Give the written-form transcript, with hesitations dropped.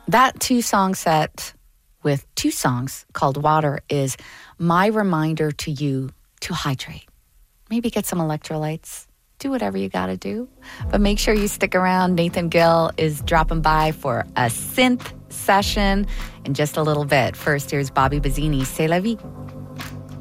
That 2-song set with 2 songs called Water is my reminder to you to hydrate. Maybe get some electrolytes. Do whatever you got to do. But make sure you stick around. Nathan Gill is dropping by for a synth session in just a little bit. First, here's Bobby Bazzini, C'est la vie.